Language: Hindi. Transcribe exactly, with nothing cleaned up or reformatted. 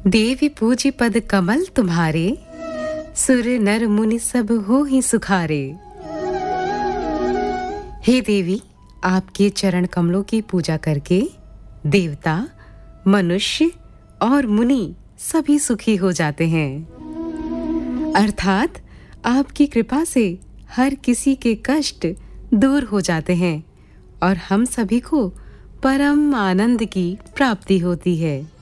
देवी पूजी पद कमल तुम्हारे, सुर नर मुनि सब हो ही सुखारे। हे देवी, आपके चरण कमलों की पूजा करके देवता, मनुष्य और मुनि सभी सुखी हो जाते हैं। अर्थात आपकी कृपा से हर किसी के कष्ट दूर हो जाते हैं और हम सभी को परम आनंद की प्राप्ति होती है।